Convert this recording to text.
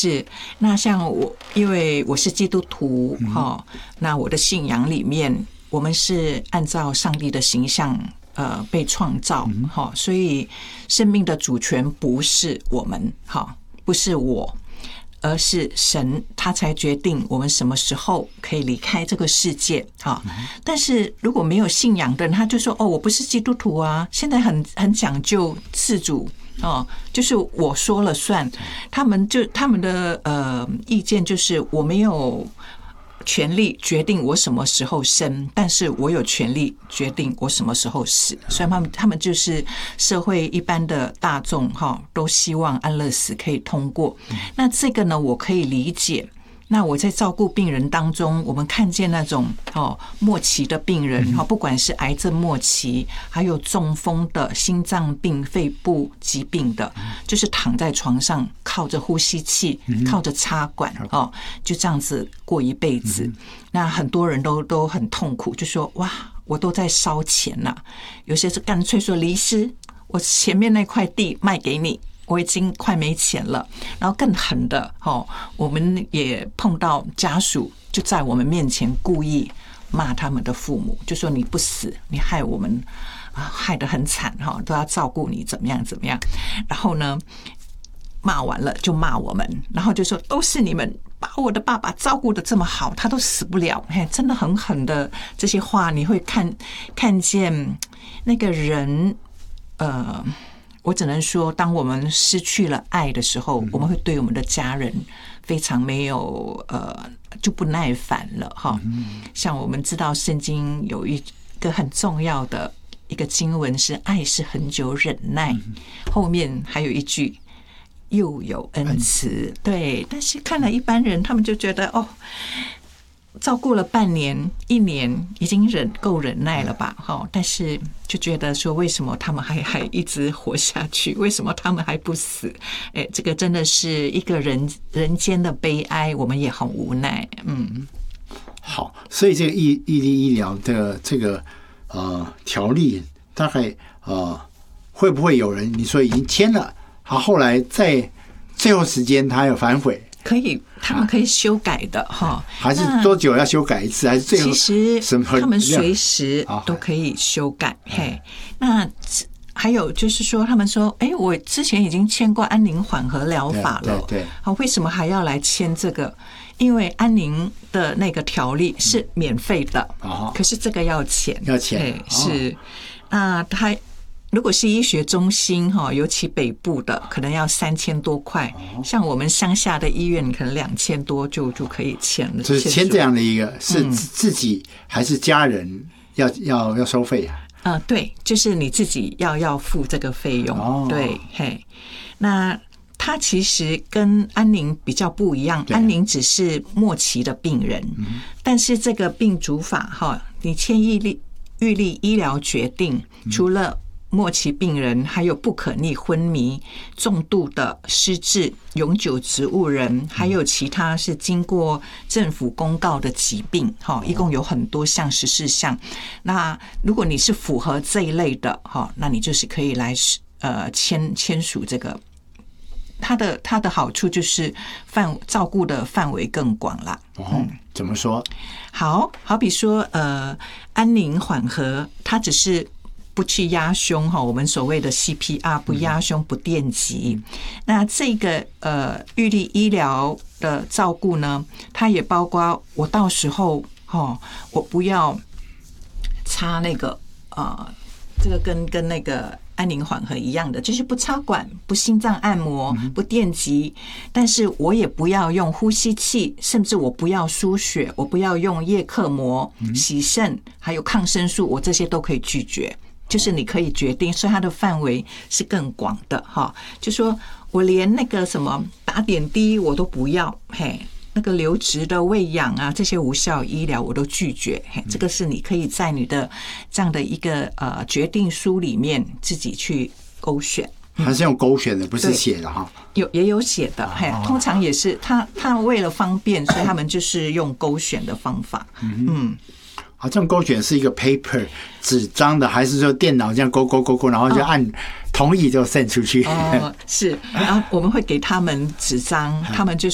是。那像我，因为我是基督徒哈，那我的信仰里面，我们是按照上帝的形象被创造哈，所以生命的主权不是我们哈，不是我。而是神他才决定我们什么时候可以离开这个世界啊。但是如果没有信仰的人，他就说哦，我不是基督徒啊。现在很讲究自主哦，就是我说了算。他们的意见就是我没有权利决定我什么时候生，但是我有权利决定我什么时候死。所以他们就是社会一般的大众哈，都希望安乐死可以通过。那这个呢，我可以理解。那我在照顾病人当中，我们看见那种末期的病人，不管是癌症末期，还有中风的、心脏病、肺部疾病的，就是躺在床上靠着呼吸器、靠着插管就这样子过一辈子。那很多人都很痛苦，就说哇，我都在烧钱了。有些是干脆说李医师，我前面那块地卖给你。我已经快没钱了，然后更狠的我们也碰到家属就在我们面前故意骂他们的父母，就说你不死，你害我们害得很惨都要照顾你怎么样怎么样。然后呢，骂完了就骂我们，然后就说都是你们把我的爸爸照顾得这么好，他都死不了。真的很狠的这些话，你会看见那个人我只能说，当我们失去了爱的时候，我们会对我们的家人非常没有就不耐烦了哈。像我们知道圣经有一个很重要的一个经文是爱是恒久忍耐，后面还有一句又有恩慈。对，但是看了一般人，他们就觉得照顾了半年、1年，已经够忍耐了吧？但是就觉得说，为什么他们还一直活下去？为什么他们还不死？这个真的是一个人间的悲哀，我们也很无奈。 好，所以这个异地医疗的这个条例，大概会不会有人你说已经签了，后来在最后时间他要反悔？ 可以，他们可以修改的哈。 还是多久要修改一次？还是最后？ 其实他们随时都可以修改。那还有就是说，他们说，我之前已经签过安宁缓和疗法了， 对， 为什么还要来签这个？因为安宁的那个条例是免费的，可是这个要钱，是。那他。如果是医学中心尤其北部的，可能要3000多块，像我们乡下的医院可能2000多就可以签了。 就是签这样的一个，是自己还是家人要收费啊？ 对，就是你自己要付这个费用。对，那它其实跟安宁比较不一样，安宁只是末期的病人，但是这个病主法你签预立医疗决定，除了末期病人，还有不可逆昏迷、重度的失智、永久植物人，还有其他是经过政府公告的疾病，一共有很多项14项。那如果你是符合这一类的，那你就是可以来签署这个。它的好处就是照顾的范围更广啦。 怎么说？好比说安宁缓和，它只是不去压胸我们所谓的 CPR 不压胸不电击。那这个预立医疗的照顾呢，它也包括我到时候我不要插那个这个跟那个安宁缓和一样的，就是不插管、不心脏按摩、不电击，但是我也不要用呼吸器，甚至我不要输血，我不要用叶克膜、洗肾，还有抗生素，我这些都可以拒绝。就是你可以决定，所以它的范围是更广的就说我连那个什么打点滴我都不要，那个留职的喂养啊，这些无效医疗我都拒绝。这个是你可以在你的这样的一个决定书里面自己去勾选。 还是用勾选的，不是写的也有写的，通常也是他为了方便，所以他们就是用勾选的方法。 这种勾选是一个 paper 纸张的，还是说电脑这样勾，然后就按同意就 send 出去？ 是，然后我们会给他们纸张，他们就